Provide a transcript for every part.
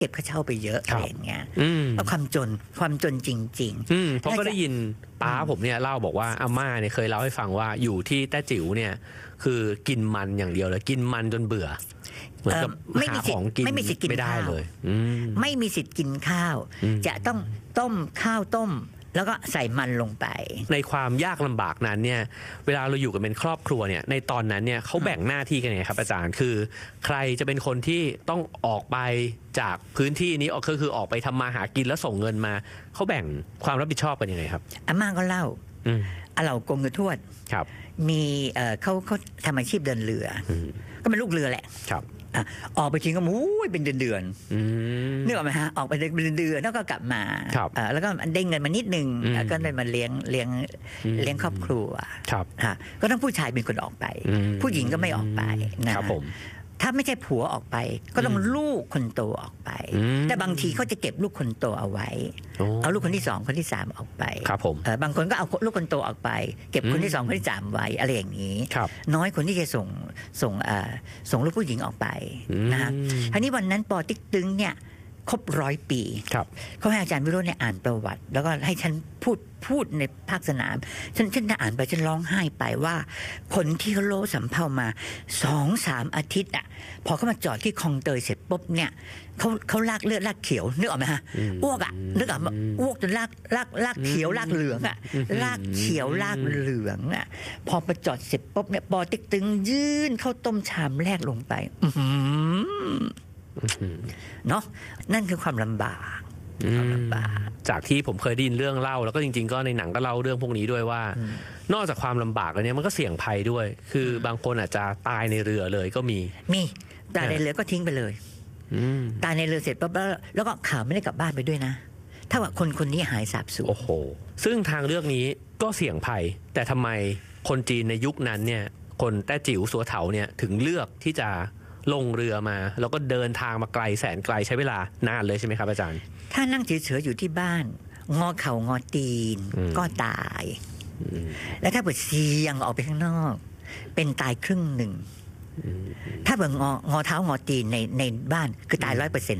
เก็บค่าเช่าไปเยอะอะไรอย่างเงี้ยแล้วความจนจริงๆเพราะก็ได้ยินป้าผมเนี่ยเล่าบอกว่าอาม่าเนี่ยเคยเล่าให้ฟังว่าอยู่ที่แต้จิ๋วเนี่ยคือกินมันอย่างเดียวเลยกินมันจนเบื่อเหมือนกับหาของกินไม่ได้เลยไม่มีสิทธิ์กินข้าวจะต้องต้มข้าวต้มแล้วก็ใส่มันลงไปในความยากลำบากนั้นเนี่ยเวลาเราอยู่กันเป็นครอบครัวเนี่ยในตอนนั้นเนี่ยเขาแบ่งหน้าที่กันยังไงครับอาจารย์คือใครจะเป็นคนที่ต้องออกไปจากพื้นที่นี้ก็คือออกไปทำมาหากินแล้วส่งเงินมาเขาแบ่งความรับผิดชอบกันยังไงครับอาม่าก็เล่าอาเหล่ากงกับทวดมีเขาทำอาชีพเดินเรือก็เป็นลูกเรือแหละออกไปจริงก็เป็นเดือนนึกออกไหมฮะออกไปเป็นเดือนแล้วก็กลับมาแล้วก็ได้เงินมานิดนึงแล้วก็ได้มาเลี้ยงครอบครัวก็ต้องผู้ชายเป็นคนออกไปผู้หญิงก็ไม่ออกไปนะครับถ้าไม่ใช่ผัวออกไปก็ต้องลูกคนโตออกไปแต่บางทีเขาจะเก็บลูกคนโตเอาไว้เอาลูกคนที่2คนที่3ออกไปบางคนก็เอาลูกคนโตออกไปเก็บคนที่2คนที่3ไว้อะไรอย่างนี้น้อยคนที่จะส่งลูกผู้หญิงออกไปนะฮะทีนี้วันนั้นปอติ๊กตึงเนี่ยครบ100 ปีเขาให้อาจารย์วิโรจน์เนี่ยอ่านประวัติแล้วก็ให้ฉันพูดในภาคสนามฉันอ่านไปฉันร้องไห้ไปว่าคนที่เขาโลสำเภามา 2-3 อาทิตย์อ่ะพอเขามาจอดที่คลองเตยเสร็จปุ๊บเนี่ยเขาลากเลือดลากเขียวนึกออกไหมฮะอ้วกอ่ะนึกออกมาอ้วกจนลากเขียวลากเหลืองอ่ะลากเขียวลากเหลืองอ่ะพอมาจอดเสร็จปุ๊บเนี่ยปอติ๊กตึงยื่นข้าวต้มชามแรกลงไปเนาะนั่นคือความลำบากจากที่ผมเคยได้ยินเรื่องเล่าแล้วก็จริงๆก็ในหนังก็เล่าเรื่องพวกนี้ด้วยว่านอกจากความลำบากแล้วเนี่ยมันก็เสี่ยงภัยด้วยคือบางคนอาจจะตายในเรือเลยก็มีตายในเรือก็ทิ้งไปเลยตายในเรือเสร็จปั๊บแล้วก็ข่าวไม่ได้กลับบ้านไปด้วยนะถ้าว่าคนนี้หายสาบสูญโอ้โหซึ่งทางเลือกนี้ก็เสี่ยงภัยแต่ทำไมคนจีนในยุคนั้นเนี่ยคนแต้จิ๋วสัวเถาเนี่ยถึงเลือกที่จะลงเรือมาแล้วก็เดินทางมาไกลแสนไกลใช้เวลานานเลยใช่ไหมครับอาจารย์ถ้านั่งเฉยๆอยู่ที่บ้านงอเข่างอตีนก็ตายแล้วถ้าเปิดเสี่ยงออกไปข้างนอกเป็นตายครึ่งหนึ่งถ้าเปิดงอเท้างอตีนในบ้านคือตาย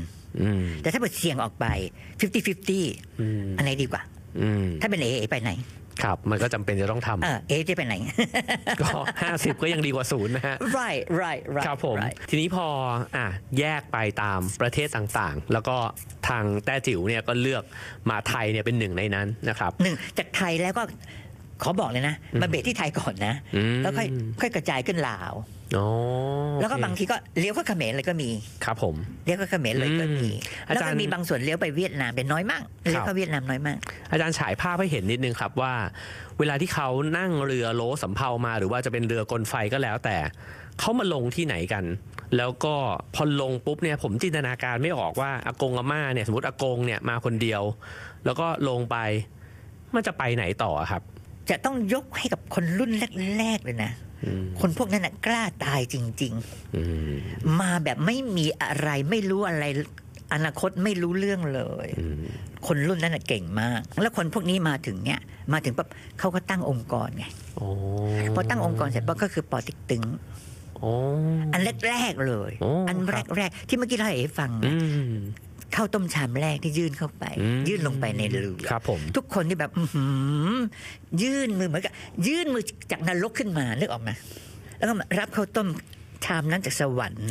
100%แต่ถ้าเปิดเสี่ยงออกไป 50-50 อันไหนดีกว่าถ้าเป็นเอไปไหนครับมันก็จำเป็นจะต้องทำจะไปไหนก็50ก็ยังดีกว่า0นะฮะ right ครับผมทีนี้พอแยกไปตามประเทศต่างๆแล้วก็ทางแต้จิ๋วเนี่ยก็เลือกมาไทยเนี่ยเป็นหนึ่งในนั้นนะครับจากไทยแล้วก็ขอบอกเลยนะมาเบสที่ไทยก่อนนะแล้วค่อยกระจายขึ้นลาวแล้วก็บางทีก็เลี้ยวเข้าเขมรเลยก็มีครับผมเลี้ยวเข้าเขมรเลยก็มีแล้วก็มีบางส่วนเลี้ยวไปเวียดนามเป็นน้อยมากเลี้ยวเข้าเวียดนามน้อยมากอาจารย์ฉายภาพให้เห็นนิดนึงครับว่าเวลาที่เขานั่งเรือโลสำเภามาหรือว่าจะเป็นเรือกลไฟก็แล้วแต่เขามาลงที่ไหนกันแล้วก็พอลงปุ๊บเนี่ยผมจินตนาการไม่ออกว่าอากงอาม่าเนี่ยสมมติอากงเนี่ยมาคนเดียวแล้วก็ลงไปมันจะไปไหนต่อครับจะต้องยกให้กับคนรุ่นแรกๆเลยนะคนพวกนั้นกล้าตายจริงๆมาแบบไม่มีอะไรไม่รู้อะไรอนาคตไม่รู้เรื่องเลยคนรุ่นนั้นเก่งมากแล้วคนพวกนี้มาถึงปั๊บเขาก็ตั้งองค์กรไงพอตั้งองค์กรเสร็จปั๊บก็คือปอติ๊กตึงอันแรกๆเลยอันแรกที่เมื่อกี้เราให้ฟังนะข้าวต้มชามแรกที่ยื่นเข้าไปยื่นลงไปในเรือทุกคนที่แบบยื่นมือเหมือนกับยื่นมือจากนรกขึ้นมานึกออกไหมแล้วก็รับข้าวต้มชามนั้นจากสวรรค์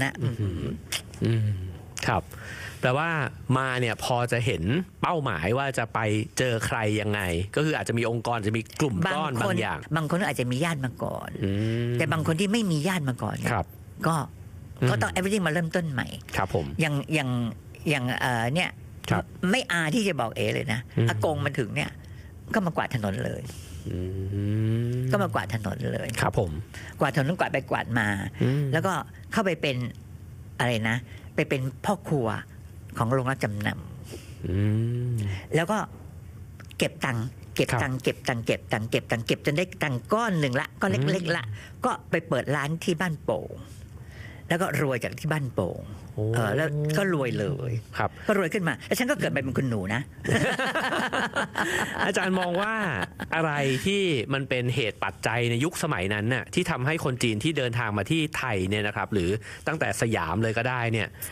นะครับแปลว่ามาเนี่ยพอจะเห็นเป้าหมายว่าจะไปเจอใครยังไงก็คืออาจจะมีองค์กรจะมีกลุ่มก้อนบางอย่างบางคนอาจจะมีญาติมาก่อนแต่บางคนที่ไม่มีญาติมาก่อนก็เขาต้อง everything มาเริ่มต้นใหม่ครับผมอย่างเนี่ยไม่อาที่จะบอกเลยนะอากงมาถึงเนี่ยก็มากวาดถนนเลยก็มากวาดถนนเลยครับผมกวาดถนนกวาดไปกวาดมาแล้วก็เข้าไปเป็นอะไรนะไปเป็นพ่อครัวของโรงรับจำนำแล้วก็เก็บตังค์จนได้ตังค์ก้อนหนึ่งละก็เล็กๆละก็ไปเปิดร้านที่บ้านโป่งแล้วก็รวยจากที่บ้านโป่งแล้วก็รวยเลยก็รวยขึ้นมาแล้วฉันก็เกิดไปเป็นคุณหนูนะอาจารย์มองว่าอะไรที่มันเป็นเหตุปัจจัยในยุคสมัยนั้นน่ะที่ทำให้คนจีนที่เดินทางมาที่ไทยเนี่ยนะครับหรือตั้งแต่สยามเลยก็ได้เนี่ย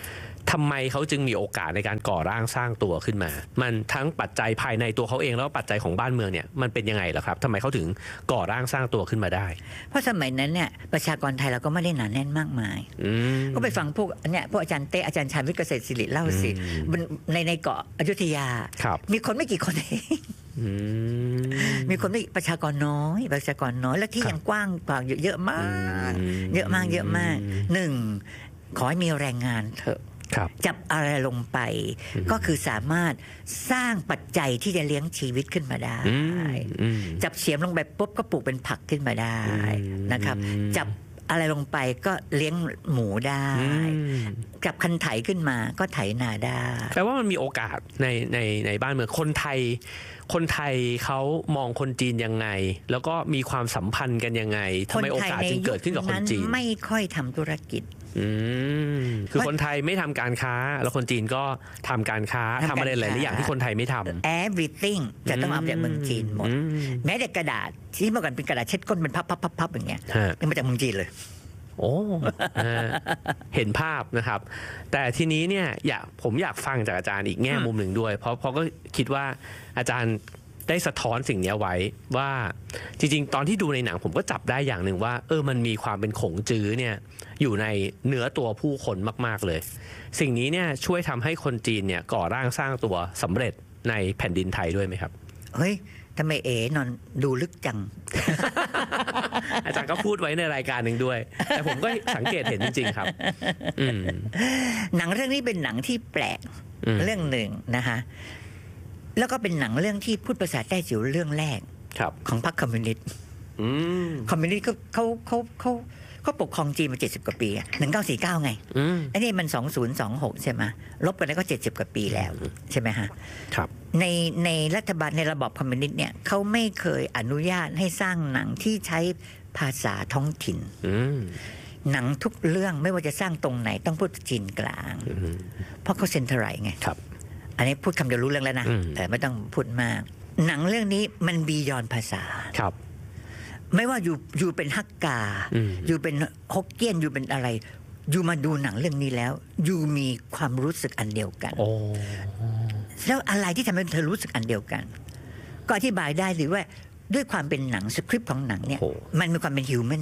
ทำไมเขาจึงมีโอกาสในการก่อร่างสร้างตัวขึ้นมา มันทั้งปัจจัยภายในตัวเขาเองแล้วก็ปัจจัยของบ้านเมืองเนี่ยมันเป็นยังไงล่ะครับทำไมเขาถึงก่อร่างสร้างตัวขึ้นมาได้เพราะสมัยนั้นเนี่ยประชากรไทยเราก็ไม่ได้หนาแน่นมากมายก็ไปฟังพวกเนี่ยพวกอาจารย์เต้อาจารย์ชาญวิทย์เกษตรศิริเล่าสิในเกาะอยุธยามีคนไม่กี่คนเองมีคนไม่ประชากรน้อยและที่ยังกว้างกว่าเยอะมากเยอะมากหนึ่งขอให้มีแรงงานเถอะจับอะไรลงไปก็คือสามารถสร้างปัจจัยที่จะเลี้ยงชีวิตขึ้นมาได้จับเสียมลงไปปุ๊บก็ปลูกเป็นผักขึ้นมาได้นะครับจับอะไรลงไปก็เลี้ยงหมูได้จับคันไถขึ้นมาก็ไถนาได้แปลว่ามันมีโอกาสในบ้านเมืองคนไทยเขามองคนจีนยังไงแล้วก็มีความสัมพันธ์กันยังไงทำไมโอกาสจึงเกิดขึ้นกับคนจีนไม่ค่อยทำธุรกิจคือคนไทยไม่ทำการค้าแล้วคนจีนก็ทำการค้าทำอะไรหลายอย่างที่คนไทยไม่ทำ everything จะต้องเอาจากเมืองจีนหมดแม้แต่กระดาษที่เมื่อก่อนเป็นกระดาษเช็ดก้นเป็นพับๆอย่างเงี้ยมาจากเมืองจีนเลยโอ้เห็นภาพนะครับแต่ทีนี้เนี่ยผมอยากฟังจากอาจารย์อีกแง่มุมหนึ่งด้วยเพราะก็คิดว่าอาจารย์ได้สะท้อนสิ่งนี้ไว้ว่าจริงๆตอนที่ดูในหนังผมก็จับได้อย่างหนึ่งว่ามันมีความเป็นขงจื้อเนี่ยอยู่ในเนื้อตัวผู้คนมากๆเลยสิ่งนี้เนี่ยช่วยทำให้คนจีนเนี่ยก่อร่างสร้างตัวสำเร็จในแผ่นดินไทยด้วยไหมครับเฮ้ยทำไมนอนดูลึกจังอาจารย์ก็พูดไว้ในรายการหนึ่งด้วยแต่ผมก็สังเกตเห็นจริงๆครับหนังเรื่องนี้เป็นหนังที่แปลกเรื่องหนึ่งนะคะแล้วก็เป็นหนังเรื่องที่พูดภาษาแต้จิ๋วเรื่องแรกของพรรคคอมมิวนิสต์คอมมิวนิสต์เขาปกครองจีนมา70 กว่าปี1949ไงอันนี้มัน2026ใช่ไหมลบกันแล้วก็70 กว่าปีแล้วใช่ไหมฮะในรัฐบาลในระบอบคอมมิวนิสต์เนี่ยเขาไม่เคยอนุญาตให้สร้างหนังที่ใช้ภาษาท้องถิ่นหนังทุกเรื่องไม่ว่าจะสร้างตรงไหนต้องพูดจีนกลางเพราะเขาเซ็นเตอร์ไรไงอันนี้พูดคำเดียวรู้เรื่องแล้วนะแต่ไม่ต้องพูดมากหนังเรื่องนี้มันบียอนภาษาไม่ว่าอยู่เป็นฮักกาอยู่เป็นฮกเกี้ยนอยู่เป็นอะไรอยู่มาดูหนังเรื่องนี้แล้วอยู่มีความรู้สึกอันเดียวกันแล้วอะไรที่ทำให้เธอรู้สึกอันเดียวกันก็อธิบายได้หรือว่าด้วยความเป็นหนังสคริปต์ของหนังเนี่ยมันมีความเป็นฮิวแมน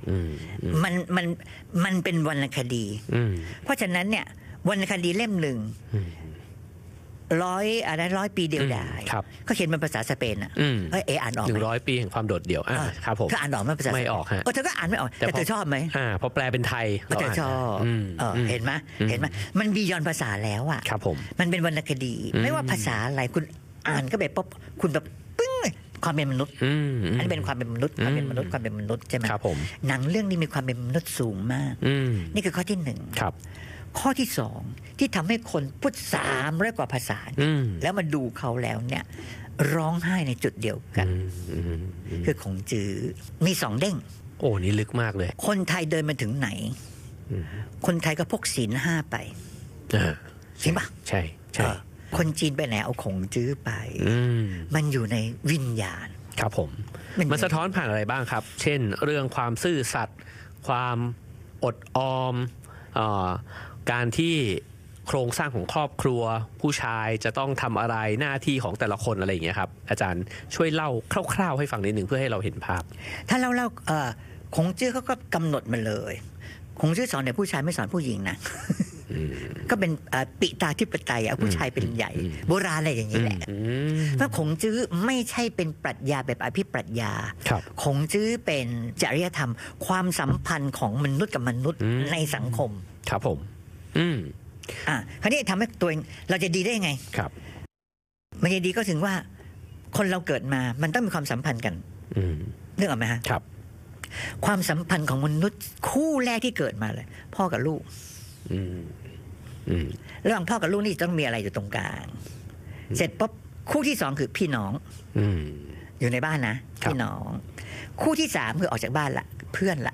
มันเป็นวรรณคดีเพราะฉะนั้นเนี่ยวรรณคดีเล่มหนึ่ง100 ปีเดียวได้เขาเขียนเป็นภาษาสเปนอ่ะอ่านออกไหม 100 ปีแห่งความโดดเดี่ยวครับผมเธออ่านออกไหมภาษาไม่ออกฮะเธอก็อ่านไม่ออกแต่เธอชอบไหมพอแปลเป็นไทยเธอชอบเห็นไหมมันบียอนภาษาแล้วอ่ะครับผมมันเป็นวรรณคดีไม่ว่าภาษาอะไรคุณอ่านก็แบบป๊บคุณแบบปึ้งความเป็นมนุษย์อันนี้เป็นความเป็นมนุษย์ความเป็นมนุษย์ใช่ไหมครับผมหนังเรื่องนี้มีความเป็นมนุษย์สูงมากนี่คือข้อที่1 ครับข้อที่2ที่ทำให้คนพูด300 กว่าภาษาแล้วมาดูเขาแล้วเนี่ยร้องไห้ในจุดเดียวกันคือขงจื้อมี2 เด้งโอ้นี่ลึกมากเลยคนไทยเดินมาถึงไหนคนไทยก็พกศีล 5ไปจริงปะใช่คนจีนไปไหนเอาขงจื้อไปมันอยู่ในวิญญาณครับผมมันสะท้อนผ่านอะไรบ้างครับเช่นเรื่องความซื่อสัตย์ความอดออมการที่โครงสร้างของครอบครัวผู้ชายจะต้องทำอะไรหน้าที่ของแต่ละคนอะไรอย่างเงี้ยครับอาจารย์ช่วยเล่าคร่าวๆให้ฟังนิดหนึ่งเพื่อให้เราเห็นภาพถ้าเล่าคงจื้อเขาก็กำหนดมาเลยคงจื้อสอนเนี่ยผู้ชายไม่สอนผู้หญิงนะก็เป็นปิตาธิปไตยเอาผู้ชายเป็นใหญ่โบราณอะไรอย่างนี้แหละเพราะคงจื้อไม่ใช่เป็นปรัชญาแบบอภิปรัชญาคงจื้อเป็นจริยธรรมความสัมพันธ์ของมนุษย์กับมนุษย์ในสังคมครับผมคราวนี้ทำให้ตัวเองเราจะดีได้ยังไงครับมันจะดีก็ถึงว่าคนเราเกิดมามันต้องมีความสัมพันธ์กันนึกออกไหมฮะครับความสัมพันธ์ของมนุษย์คู่แรกที่เกิดมาเลยพ่อกับลูกระหว่างพ่อกับลูกนี่ต้องมีอะไรอยู่ตรงกลางเสร็จปุ๊บคู่ที่2คือพี่น้องอยู่ในบ้านนะพี่น้องคู่ที่3คือออกจากบ้านละเพื่อนละ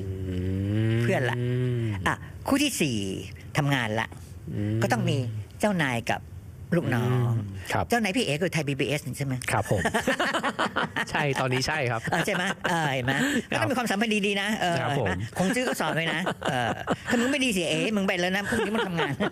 คู่ที่4ทำงานละก็ต้องมีเจ้านายกับลูกน้องเจ้านายพี่เอ๋คือไทย PBS ใช่ไหมครับผมใช่ตอนนี้ใช่ครับใช่ไหมเห็นไหมแล้วก็มีความสัมพันธ์ดีๆนะคงจื้อก็สอนไว้นะถ้ามึงไม่ดีเสียเอ๋มึงไปแล้วนะพรุ่งนี้มันทำงาน